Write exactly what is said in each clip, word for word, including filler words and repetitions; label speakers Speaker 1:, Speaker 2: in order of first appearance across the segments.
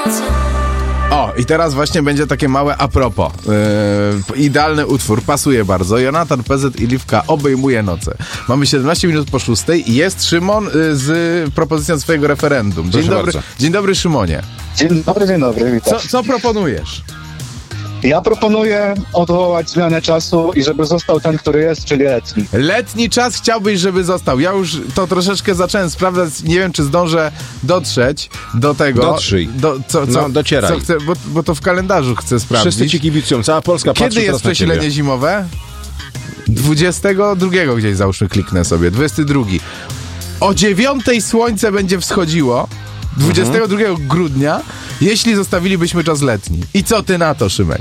Speaker 1: O, i teraz właśnie będzie takie małe a propos. Yy, idealny utwór, pasuje bardzo. Jonatan P Z i Liwka obejmuje noce. Mamy siedemnaście minut po szóstej i jest Szymon yy, z propozycją swojego referendum. Dzień dobry, dzień dobry, Szymonie.
Speaker 2: Dzień dobry, dzień dobry, witam.
Speaker 1: Co, co proponujesz?
Speaker 2: Ja proponuję odwołać zmianę czasu i żeby został ten, który jest, czyli letni.
Speaker 1: Letni czas chciałbyś, żeby został. Ja już to troszeczkę zacząłem sprawdzać, nie wiem, czy zdążę dotrzeć do tego.
Speaker 3: Dotrzyj.
Speaker 1: Do, co, co,
Speaker 3: no, docieraj.
Speaker 1: Co chcę, bo, bo to w kalendarzu chcę sprawdzić.
Speaker 3: Wszyscy ci kibicują, cała Polska patrzy.
Speaker 1: Kiedy jest przesilenie zimowe? dwudziestego drugiego gdzieś załóżmy kliknę sobie. dwudziestego drugiego. O dziewiątej słońce będzie wschodziło. dwudziestego drugiego mhm. grudnia, jeśli zostawilibyśmy czas letni. I co ty na to, Szymek?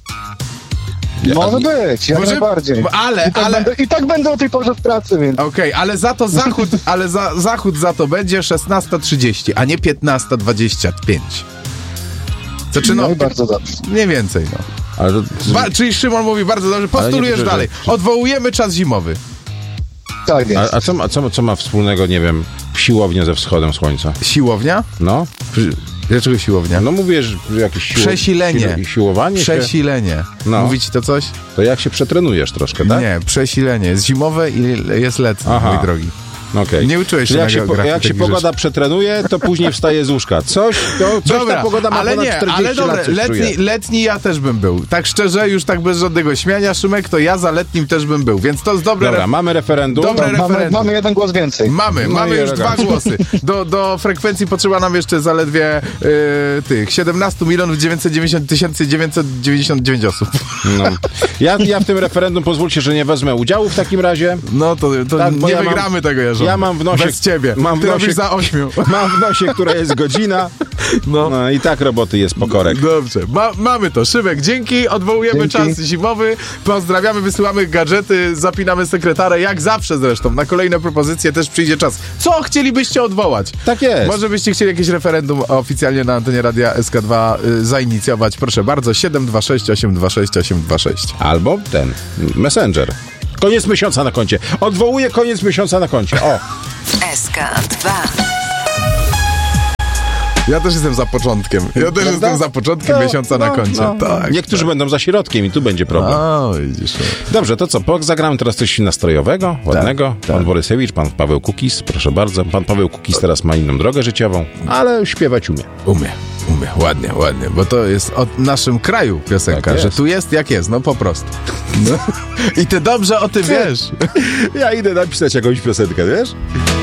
Speaker 2: Ja, Może być, jak może, najbardziej.
Speaker 1: Ale,
Speaker 2: I tak,
Speaker 1: ale...
Speaker 2: Będę, I tak będę o tej porze w pracy, więc...
Speaker 1: Okej, okay, ale za to zachód, ale za, zachód za to będzie szesnasta trzydzieści, a nie piętnasta dwadzieścia pięć. Znaczy, no,
Speaker 2: no i bardzo dobrze.
Speaker 1: Mniej więcej, no. Ale to... ba, czyli Szymon mówi bardzo dobrze, postulujesz nie, dalej. Odwołujemy czas zimowy.
Speaker 2: Tak jest.
Speaker 3: A, a, co, a co, co ma wspólnego, nie wiem, siłownia ze wschodem słońca?
Speaker 1: Siłownia?
Speaker 3: No.
Speaker 1: Dlaczego siłownia?
Speaker 3: No mówisz, że jakieś siło...
Speaker 1: Przesilenie.
Speaker 3: Siło... Siłowanie
Speaker 1: Przesilenie.
Speaker 3: Się... No.
Speaker 1: Mówi ci to coś?
Speaker 3: To jak się przetrenujesz troszkę, tak?
Speaker 1: Nie, przesilenie. Jest zimowe i jest letnie, mój drogi.
Speaker 3: Okay.
Speaker 1: Nie uczyłeś się
Speaker 3: jak
Speaker 1: na
Speaker 3: się, po, jak się pogoda
Speaker 1: rzeczy.
Speaker 3: przetrenuje, to później wstaje z łóżka. Coś, to, coś
Speaker 1: dobra,
Speaker 3: ta pogoda ma
Speaker 1: ale
Speaker 3: ponad
Speaker 1: nie,
Speaker 3: czterdzieści
Speaker 1: ale dobra,
Speaker 3: lat, coś
Speaker 1: letni,
Speaker 3: czuje.
Speaker 1: letni ja też bym był. Tak szczerze, już tak bez żadnego śmiania, Szymek, to ja za letnim też bym był, więc to jest dobre...
Speaker 3: Dobra,
Speaker 1: ref...
Speaker 3: mamy referendum.
Speaker 1: Dobre
Speaker 2: no,
Speaker 1: referendum.
Speaker 2: Mamy, mamy jeden głos więcej.
Speaker 1: Mamy,
Speaker 3: no
Speaker 1: mamy już dwa głosy. Do, do frekwencji potrzeba nam jeszcze zaledwie yy, tych siedemnaście milionów dziewięćset dziewięćdziesiąt tysięcy dziewięćset dziewięćdziesiąt dziewięć osób. No.
Speaker 3: Ja, ja w tym referendum pozwólcie, że nie wezmę udziału w takim razie.
Speaker 1: No to, to tak, nie ja wygramy
Speaker 3: mam,
Speaker 1: tego, Jarząb.
Speaker 3: Ja mam w nosie...
Speaker 1: Bez ciebie.
Speaker 3: Mam w
Speaker 1: Ty
Speaker 3: nosie,
Speaker 1: za ośmiu.
Speaker 3: Mam w nosie, która jest godzina. No. no i tak roboty jest pokorek.
Speaker 1: Dobrze, Ma, mamy to. Szymek, dzięki. Odwołujemy dzięki. Czas zimowy. Pozdrawiamy, wysyłamy gadżety, zapinamy sekretarę, jak zawsze zresztą. Na kolejne propozycje też przyjdzie czas. Co chcielibyście odwołać?
Speaker 3: Tak jest.
Speaker 1: Może byście chcieli jakieś referendum oficjalnie na antenie Radia S K dwa y, zainicjować. Proszę bardzo, siedem dwa sześć osiem dwa sześć osiem dwa sześć.
Speaker 3: Albo ten, Messenger. Koniec miesiąca na koncie. Odwołuję koniec miesiąca na koncie. O.
Speaker 4: S K dwa.
Speaker 1: Ja też jestem za początkiem. Ja też Prawda? jestem za początkiem no, miesiąca no, na koncie. No, tak,
Speaker 3: Niektórzy
Speaker 1: tak.
Speaker 3: będą za środkiem i tu będzie problem.
Speaker 1: O, widzisz.
Speaker 3: Dobrze, to co? Zagramy teraz coś nastrojowego, ładnego. Tak, pan tak. Borysewicz, pan Paweł Kukis, proszę bardzo. Pan Paweł Kukis teraz ma inną drogę życiową, ale śpiewać umie.
Speaker 1: Umie, umie, ładnie, ładnie, bo to jest o naszym kraju piosenka, tak że tu jest jak jest, no po prostu. No. I ty dobrze o tym wiesz.
Speaker 3: Ja idę napisać jakąś piosenkę, wiesz?